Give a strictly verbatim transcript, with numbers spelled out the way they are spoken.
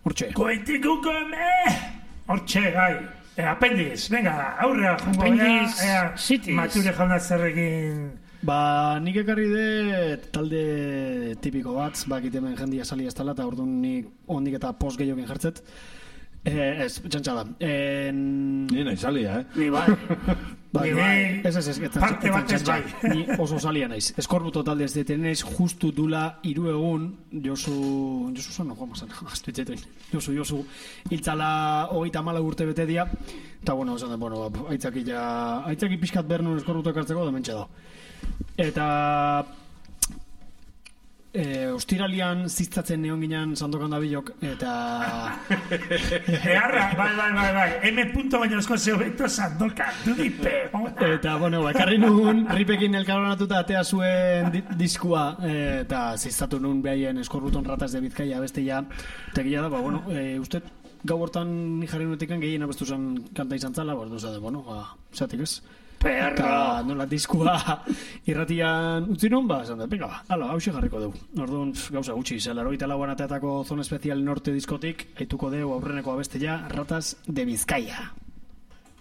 hortxe. Koetikuko eme! Hortxe, gai. E, apendiz, venga, aurrea jungo. Apendiz, ea, cities. Mature jauna zerrekin... Ba, nik ekarri de talde tipiko bat, bakit hemen jendia sali ez tala, eta orduan nik ondik eta post gehiokin jartzet. Eh, ez, txantxa da. En... Ni nahi salia, eh? Ni bai. Bai, Ni bai. Ez, ez, ez, ez, Parte ez, batez ez, bai. Ni oso salia naiz. Eskorbuto talde ez detenez, justu dula hiru egun, Josu, Josu zan, no, joan, astu itzetuin. Josu, Josu, hiltzala hogeita mala urte bete dia, eta, bueno, esan da, bueno, aitzaki ja, aitzaki pixkat bernun eskorbuto ekartzeko, da mentxe da. Eta... E, ostiralian ziztatzen neon ginen sandokan da bilok, eta... Eharra, bai, bai, bai, bai. M punto baino esko zeo beto sandoka, dudipe. Eta, bueno, ekarri nun, ripekin elkarbanatuta atea zuen di diskua, eta ziztatu nun behaien eskorbuton ratas de Bizkaia bestia, eta gila da, ba, bueno, e, uste gau hortan ni jarri nuetikan gehien abestu zen kanta izan zala, ba, duzade, bueno, ba, zatik ez? Eta nola diskua irratian utzi non, ba, esan da, venga, ba, ala, hauxe jarriko dugu. Orduan, gauza gutxi, zelaroita lauan ateatako Zona Especial Norte diskotik, haituko dugu aurreneko abestea, Ratas de Bizkaia.